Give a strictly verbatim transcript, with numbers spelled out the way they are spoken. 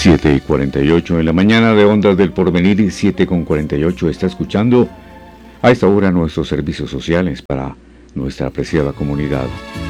siete y cuarenta y ocho en la mañana de Ondas del Porvenir y siete con cuarenta y ocho está escuchando a esta hora nuestros servicios sociales para nuestra apreciada comunidad.